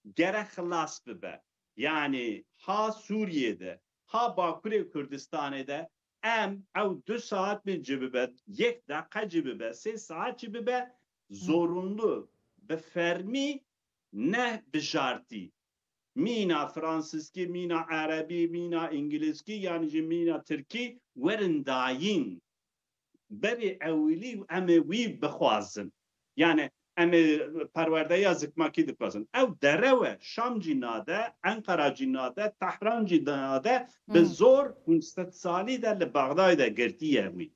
gere xılas bibe. Yani ha Suriye'de, ha Bakurê Kurdistan'da em ev 2 saat bir cibibe, 1 dakika cibibe, 3 saat cibibe zorunlu be fermi ne bijarti. Mina Fransızki, mina Arabi, mina İngilizki, yani mina Türki verin dayin. Beri evli emevi bixwazin. Yani eme perwerdeye zikmakî dixwazin. Ew derewe Şam cinade, Ankara cinade, Tehran cinade bi zor 500 salî de li Bagdayê girtiye wî.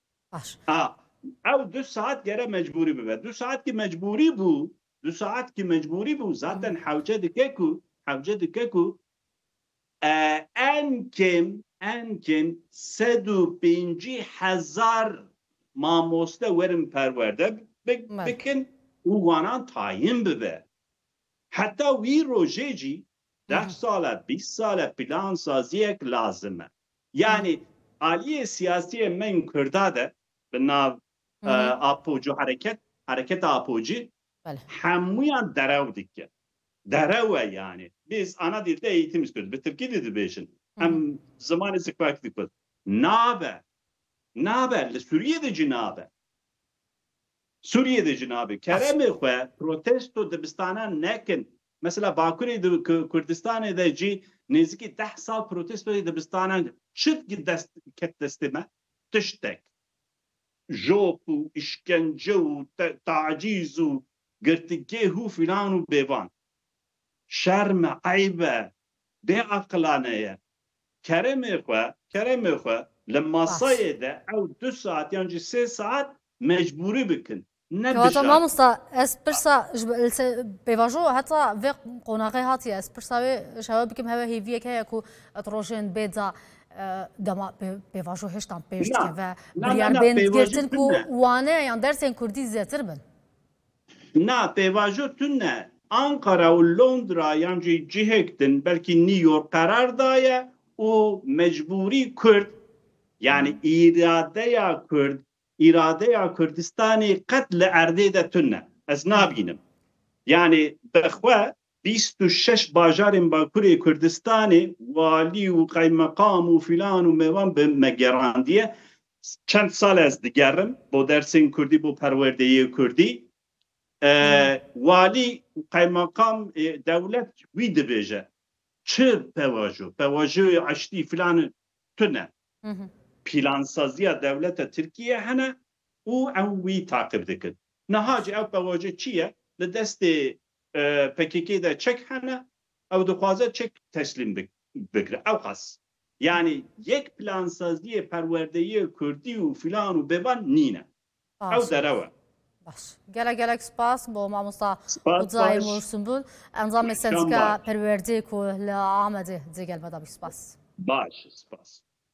Ew 2 saat gere mecburî bibe. 2 saat ki mecburî bû, 2 saat ki mecburî bû zaten hewce dike ku en kim 150,000 mamoste werin perwerde bikin û wanan tayin bibe. Heta wî rojê jî 10 sale 20 sale plan saziyek lazim e. Yani aliyê siyasiyê me Kurda de bi nav Apocu hareket Apocî hemûyan derew dike. Derewe yani. Biz ana dilde eğitim istiyoruz. Bir Türkiye de dibêjin. Em zamanı zikbak dikkat. Nabe. Li Suriye'de cinabe. Suriye'de cinabe. Keremê xwe protesto dibistana nekin. Mesela Bakurê Kurdistanê de jî nêzîkî 10 sal protesto dibistana çit ket destê me tiştek. Jop û işkence û tacîz û girtîgeh û filan û bêvan. Şerme, aybe, beaqlaneye. Keremê xwe li masayê de ew 2 saat yani 3 saat mecburî bikin. Kewata mamosta ez pirsa pêvajo heta vê qonaxê hatiye ez pirsa wê şewe bikim heve hêviyek heye ku et rojên bêdza dema pêvajo heştan pêş dike ve biryar bên girtin ku wane yan dersên Kurdî zêtir bin. Na pêvajo tune ne. Ankara û Londra yani cihektin belki New York karar daye û mecburî Kurd yani iradeya Kurdistanê qet li erdê de tune. Ez nabînim. Yani bixwe 26 bajarên Bakurê Kurdistanê walî û qeymeqam û filan û mêvan bi me gerandiye. Çend sal ez digerim bo dersên Kurdî bo perwerdeyê Kurdî. Wali kaymakam devlet wî dibêje çi pevajoyê eştî filan tune plansaziya devleta Tirkiye hene û ew wî takip dikin. Niha ew pevajo çi ye? Li destê PKK de çek hene ew dixwaze çek teslîm bikire. Ew has. Yani yek plansaziyê perwerdeyê Kurdî û filan û bêvan nîne. Ew derewe. باش gelek spas bo mamosta Udzayê Morsûnbûl endamê sendîka perwerdeyê ku li Amedê dîgel veda bî spas. Baş spas.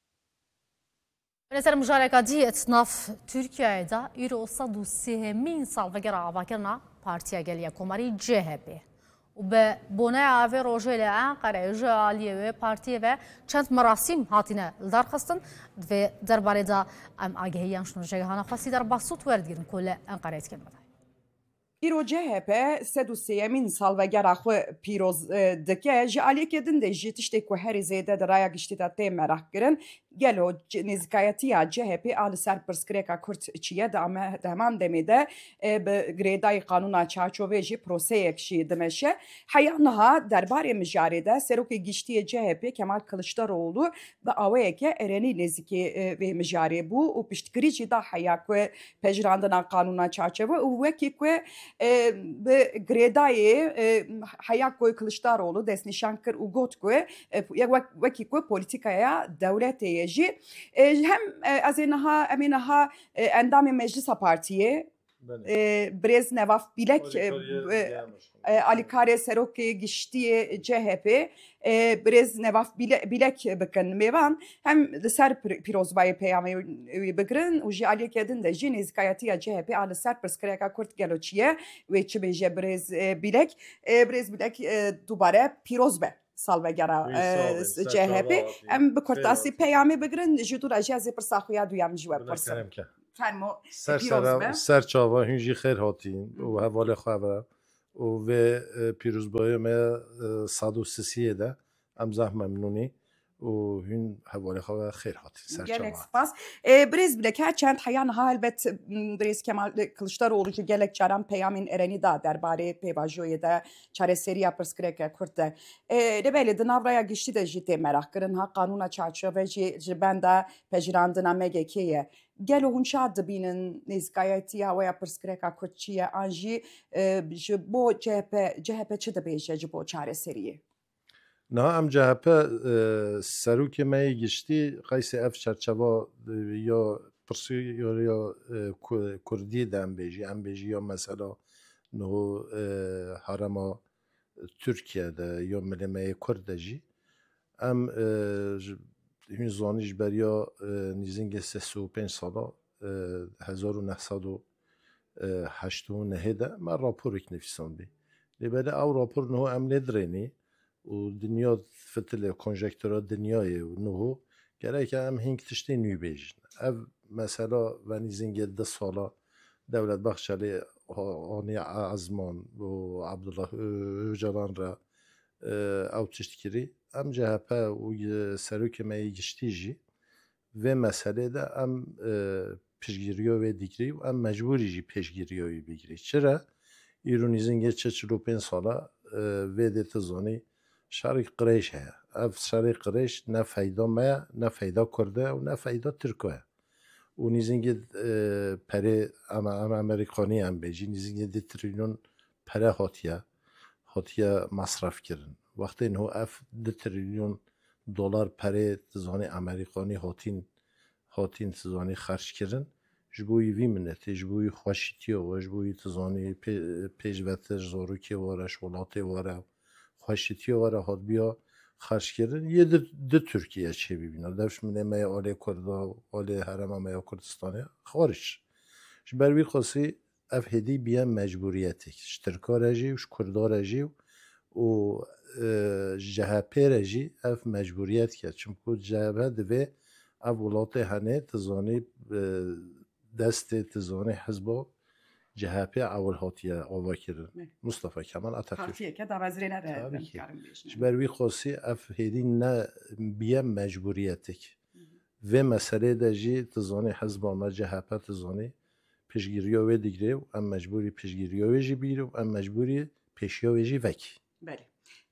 Li ser mijareka dî nav Tirkiyeyê de îro 130 salvegera avakirina Partiya Geliya Komarî CHP. û bi boneya avê rojê li Enqereyê ji aliyê wê partiyê ve çend merasîm hatine li darxistin divê derbarê de em agehiyan şûnjegehana xwesî derbasût werdigrin ku li Enqereyê dikin veda. Îro CHP 130 salvegera xwe pîroz dike ji aliyekê din de jî tiştê ku herî zêde di raya giştî de tê merah kirin gelo nêzîkayetiya CHP a li ser pirsgirêka Kurd çiye di heman demê de bi girêdayê qanûna çarçovê jî proseyek jî dimeşe. Heya niha derbarê mijarê de serokê giştiyê CHP Kemal Kılıçdaroğlu bi awayeke erenî nêzîkî vê mijarê bû û piştgirî jî da heya ku pejirandina qanûna çarçove û wekî ku bi girêdayê heya ku Kılıçdaroğlu destnîşan kir û got ku wekî ku polîtîkaya dewletê jî hem ez ê niha endamê Meclisa Partiyê Birêz Nevaf Bilek alîkarê serokê giştiyê CHP Birêz Nevaf Bilek bikin mêvan hem li ser pîrozbayê peyamê wî bigirin û jî aliyekê din de jî nêzîkayetiya CHP a li ser pirsgirêka Kurd gelo çi ye wê çi bêje Birêz Bilek dubare pîroz be salvegera CHP em bi kurtasî peyamê bigirin ji dûra jî ez ê pirsa xwe ya duyem ji we pirsim ser çava hûn jî xêr hatîn û hevalê xwe ve و پیروزبایی ما صادو سیه ده امزح ممنونی و هن حوالی خواه خیر هاتی Gelek spas. Brez bile ki çent hayan halbet Brez Kemal Kılıçdaroğlu gelek çaran peyamin ereni da derbari pevajoye de çareseriya perskreke kurte. Rebeli dinavraya geçti de jite merak kırın ha kanuna çarçıve ji benda pejirandına MGK'ye. Gel o hunça dibinin nezgayetiya veya perskreka kurtçiye anji bu CHP çi de beje ji bu çareseriye. نه ام جهپه سروک می گشتی قیس اف چرچوا یا پرسی یا کردی دم بیجی ام بیجی یا مثلا نه هرما ترکیه ده یا ملمه کرد جی ام هن زانیش بریا نیزنگ 35 سالا 1989 ده من راپور اک نفیسان بی لیباله او راپور نه ام ندرینی و دنیا فتله کنجکتورا دنیای و نهو گره که هم هنگ تشتی نوی بیجن او مثلا و نیزنگ 10 سالا دولت بخشالی آنی عزمان و عبدالله öcalan را او تشتکری ام جهپه و سروک مایی گشتی جی و مسئله ده ام پیشگیریو و دیگری و ام مجبوری جی پیشگیریوی بگیری چرا؟ ایرو نیزنگ 45 سالا و دیت زانی شارک قریش هست. اف شارک قریش نه فایده ما نه فایده کرده و نه فایده ترکیه. و نیزینگ پره امریکانی هم بیچی نیزینگ 2 تریلیون پره هاتیا مصرف کردن. وقتی نه اف 2 تریلیون دلار پره تزانی امریکانی هاتین تزانی خرج کردن. جبوی وی منته جبوی خوشیتی و جبوی تزانی پیشوتر زاروکی وارش ولاتی واره خوشیتی واره هات بیا خرج کردن یه دو ترکیه چه ببینه دفش منه مای آله کرده آله حرم مای کردستانه خارج بروی خاصی اف هدی بیا مجبوریتی اشترکا رجی و کرده رجی و جهپه رجی اف مجبوریت کرد چون که جهپه دوه اف ولاته هنه تزانی دست تزانی حزبا CHP اول هاتیه آوا کردن مصطفی کمال اتاتürk Partiye که در وزیرine de tabii ki karın بر وی خاصی اف هدی نه بیا مجبوریتک و مسئله دجی تزانی حزب ما CHP تزانی پیشگیریو و دیگری و ام مجبوری پیشگیریو و جی بیرو ام مجبوری پیشیو و جی وک بله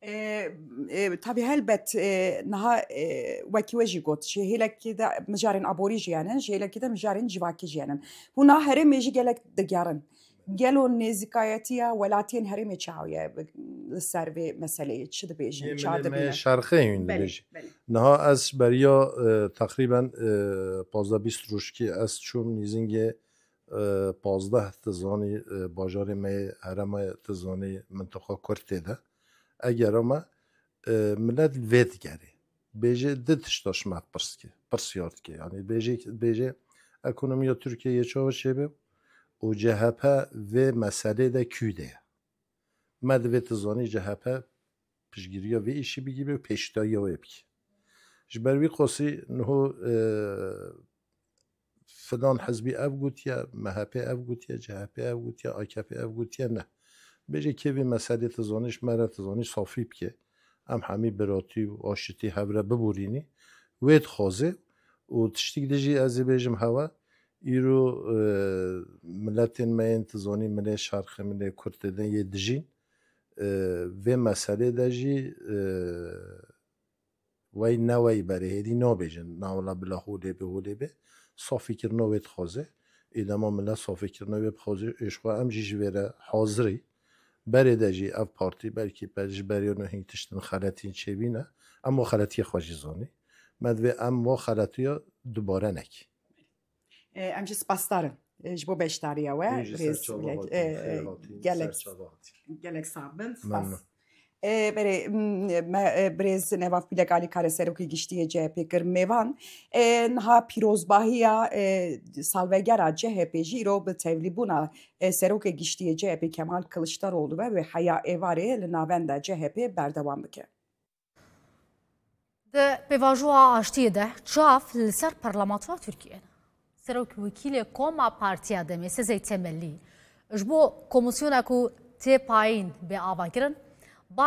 tabii elbet naha vaki veji got şehirek ki de mijarin abori jiyanen şehirek ki de mijarin civaki jiyanen huna her meji gelek de yarın gelo nezikayetiya velatiyen her me çawiye serve meseleyi çi bejin çadı bine şarkı yün bej naha az beriya takriben 15-20 روز ki az çum nizinge 15 tezani bajarı me herama tezani منطقه کرده ده اگر اما ملت وید گری بیجه دتش داشمت پرسیارد که یعنی بیجه اکونومی ترکیه چه شبه و CHP و مسئله ده کیده مد و تزانی CHP پیشگیری و ایشی بگی و پیشتایی و بگی جبروی قصی نه فلان حزبی اف گوتیا MHP اف گوتیا CHP اف گوتیا AKP اف گوتیا نه بیجه که به مسئله تزانیش مرا تزانی صافی بکه ام همی براتی و آشتی هبره ببورینی وید خوازه و تشتیک دیجی ازی بیجم هوا ایرو ملتین مین تزانی ملی شرخ ملی کرتدن یه دجین و مسئله دیجی وی نوی بره هدی نابیجن ناولا بلا هوله به صافی کرنو وید خوازه ایدما ملی صافی کرنو وید خوازه اشخوا ام جیجی ویره حاضری بردجی اف پارتی بلکه بچه بریانو هنگ تشتن خلطین چه بینه اما خلطی خواهی زانی مدوی اما خلطی ها دوباره نکی امجی سپاسدارم جبو بیشتریه و گلک سابن سپاس بره برز نواف بیلگالی کار سروکی گشتیه CHP کر میوان نها پیروزباهیا salvegera CHP jiro به tevlibuna سروکی گشتیه CHP Kemal Kılıçdaroğlu ve haya evare li navenda CHP berdevam bike. De pevajua aştiye de çaf li ser parlamentoya Türkiye. Serok vekili Koma Partiya Demê Sezey Temelli ji bo komisyona ku تێپایین بێ ئاواگرن